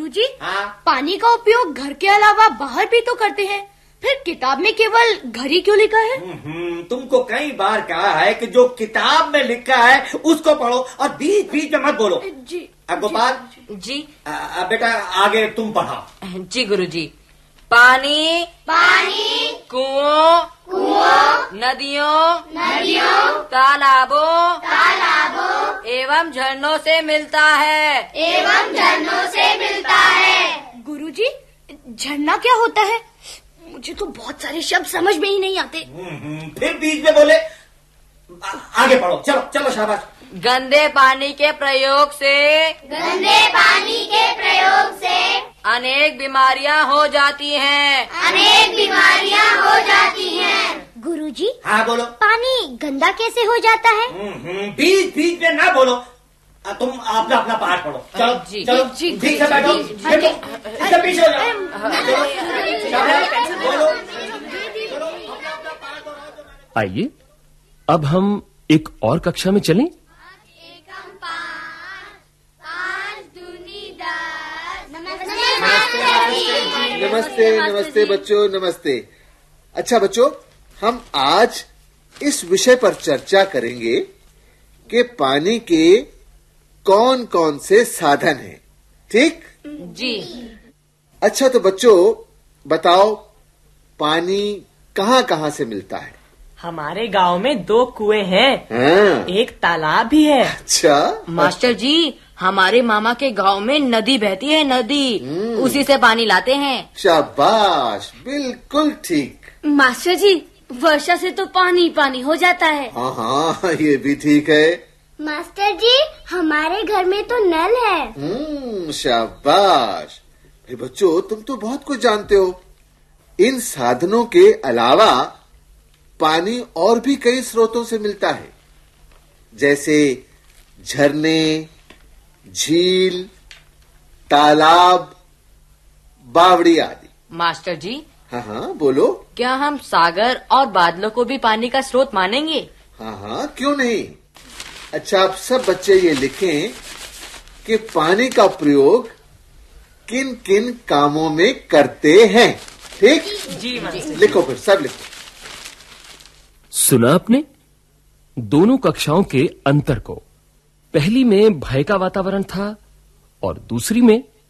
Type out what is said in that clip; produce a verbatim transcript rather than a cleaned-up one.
गुरुजी, हाँ? पानी का उपयोग घर के अलावा बाहर भी तो करते हैं, फिर किताब में केवल घर ही क्यों लिखा है? तुमको कई बार कहा है कि जो किताब में लिखा है उसको पढ़ो और बीच बीच में मत बोलो। जी गोपाल जी आ, बेटा आगे तुम पढ़ाओ। जी गुरुजी। पानी पानी कुओं कुओं नदियों नदियों तालाबों तालाबों एवं झरनों से मिलता है एवं झरनों से मिलता है। गुरुजी, झरना क्या होता है? मुझे तो बहुत सारे शब्द समझ में ही नहीं आते। फिर बीच में बोले। आ, आगे पढ़ो, चलो चलो शाबाश। गंदे पानी के प्रयोग से गंदे पानी के प्रयोग से अनेक बीमारियां हो जाती हैं अनेक बीमारियां हो जाती हैं। गुरुजी, हाँ बोलो। पानी गंदा कैसे हो जाता है? बीच बीच में ना बोलो। आ, तुम अपना अपना पाठ पढ़ो। चलो जी, चलो जी, ठीक से बैठो। बैठो, इससे पीछे हो जाओ। बोलो। आइए अब हम एक और कक्षा में चलें। नमस्ते नमस्ते बच्चों, नमस्ते। अच्छा बच्चों, हम आज इस विषय पर चर्चा करेंगे कि पानी के कौन कौन से साधन हैं। ठीक? जी। अच्छा तो बच्चों बताओ, पानी कहाँ कहाँ से मिलता है? हमारे गांव में दो कुएं हैं। हाँ। एक तालाब भी है। अच्छा मास्टर जी, हमारे मामा के गांव में नदी बहती है, नदी उसी से पानी लाते हैं। शाबाश, बिल्कुल ठीक। मास्टर जी, वर्षा से तो पानी पानी हो जाता है। हाँ हाँ, ये भी ठीक है। मास्टर जी, हमारे घर में तो नल है। हम्म, शाबाश। अरे बच्चों, तुम तो बहुत कुछ जानते हो। इन साधनों के अलावा पानी और भी कई स्रोतों से मिलता है, जैसे झरने, झील, तालाब, बावड़ी आदि। मास्टर जी, हाँ हाँ बोलो। क्या हम सागर और बादलों को भी पानी का स्रोत मानेंगे? हाँ हाँ, क्यों नहीं। अच्छा, आप सब बच्चे ये लिखें कि पानी का प्रयोग किन किन कामों में करते हैं। ठीक? जी मास्टर। लिखो, फिर सब लिखो। सुना आपने दोनों कक्षाओं के अंतर को। पहली में भय का वातावरण था और दूसरी में